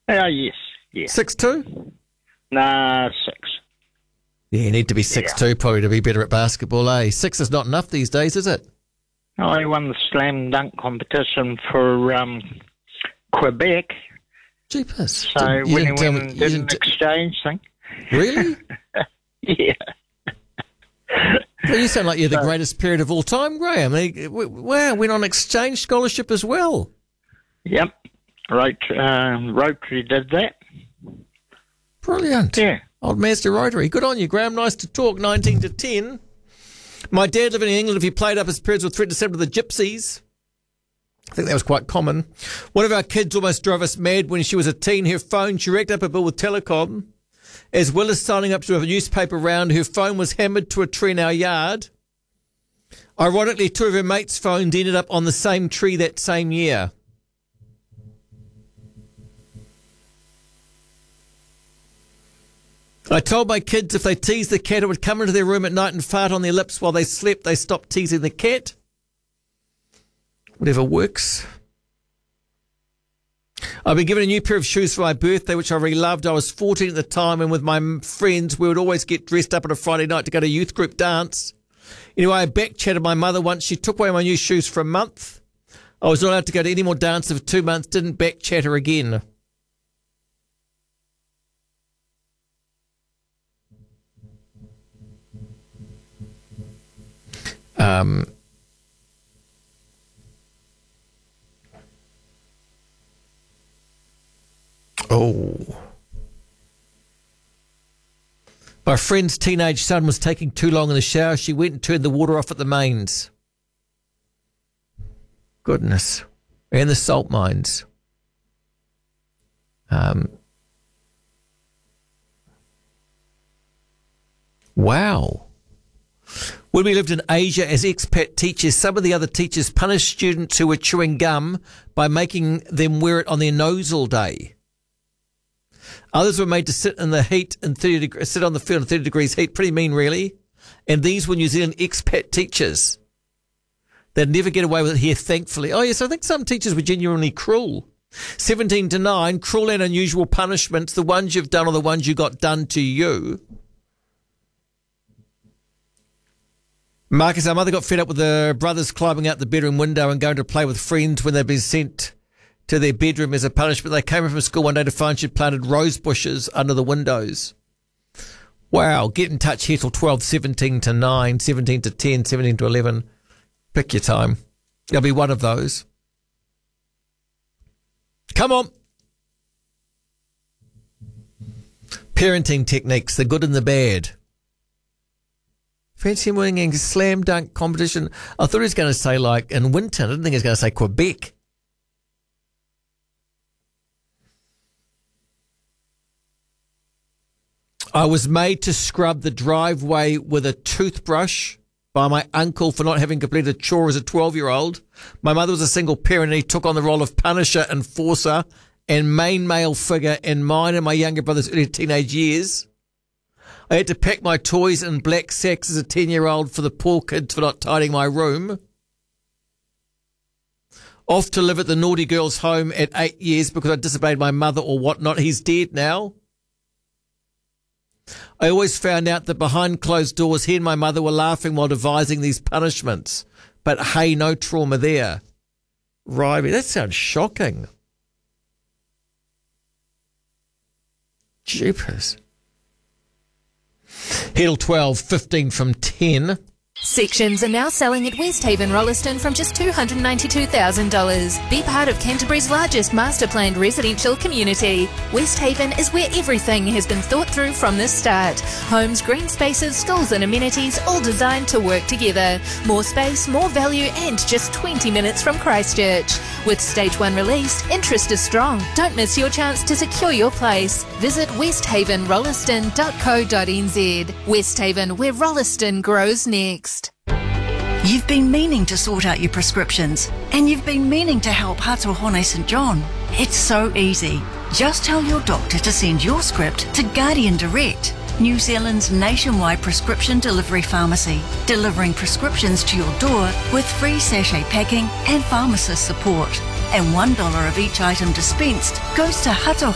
Yes, yeah. 6'2"? Nah, 6. Yeah, you need to be 6'2" probably to be better at basketball, eh? 6 is not enough these days, is it? I won the slam dunk competition for Quebec. Jeepers. So when we did an exchange thing. Really? Yeah. Well, you sound like you're the greatest parent of all time, Graham. Wow, went on exchange scholarship as well. Yep. Rotary did that. Brilliant. Yeah. Old Mazda Rotary. Good on you, Graham. Nice to talk. 19 to 10. My dad living in England, if he played up, his parents would threaten to send him to the gypsies. I think that was quite common. One of our kids almost drove us mad when she was a teen. Her phone, she racked up a bill with Telecom. As well as signing up to a newspaper round, her phone was hammered to a tree in our yard. Ironically, 2 of her mates' phones ended up on the same tree that same year. I told my kids if they teased the cat, it would come into their room at night and fart on their lips while they slept. They stopped teasing the cat. Whatever works. I've been given a new pair of shoes for my birthday, which I really loved. I was 14 at the time, and with my friends, we would always get dressed up on a Friday night to go to a youth group dance. Anyway, I back-chatted my mother once. She took away my new shoes for a month. I was not allowed to go to any more dances for 2 months. Didn't back-chat her again. My friend's teenage son was taking too long in the shower. She went and turned the water off at the mains. Goodness. And the salt mines. Wow. When we lived in Asia as expat teachers, some of the other teachers punished students who were chewing gum by making them wear it on their nose all day. Others were made to sit in the heat in sit on the field in 30 degrees heat. Pretty mean, really. And these were New Zealand expat teachers. They'd never get away with it here, thankfully. Oh, yes, I think some teachers were genuinely cruel. 17 to 9, cruel and unusual punishments, the ones you've done or the ones you got done to you. Marcus, our mother got fed up with her brothers climbing out the bedroom window and going to play with friends when they'd been sent to their bedroom as a punishment. They came in from school one day to find she'd planted rose bushes under the windows. Wow, get in touch here till 12, 17 to 9, 17 to 10, 17 to 11. Pick your time. There'll be one of those. Come on. Parenting techniques, the good and the bad. Fancy winning a slam dunk competition. I thought he was going to say like in Winton. I didn't think he was going to say Quebec. I was made to scrub the driveway with a toothbrush by my uncle for not having completed a chore as a 12-year-old. My mother was a single parent and he took on the role of punisher, enforcer and main male figure in mine and my younger brother's early teenage years. I had to pack my toys in black sacks as a 10-year-old for the poor kids for not tidying my room. Off to live at the naughty girl's home at 8 years because I disobeyed my mother or whatnot. He's dead now. I always found out that behind closed doors, he and my mother were laughing while devising these punishments. But hey, no trauma there. Right, that sounds shocking. Jeepers. Hill 12, 15 from 10. Sections are now selling at Westhaven Rolleston from just $292,000. Be part of Canterbury's largest master-planned residential community. Westhaven is where everything has been thought through from the start. Homes, green spaces, schools and amenities all designed to work together. More space, more value and just 20 minutes from Christchurch. With Stage 1 released, interest is strong. Don't miss your chance to secure your place. Visit westhavenrolleston.co.nz. Westhaven, where Rolleston grows next. You've been meaning to sort out your prescriptions and you've been meaning to help Hatohone St John. It's so easy. Just tell your doctor to send your script to Guardian Direct, New Zealand's nationwide prescription delivery pharmacy, delivering prescriptions to your door with free sachet packing and pharmacist support. And $1 of each item dispensed goes to Hatohone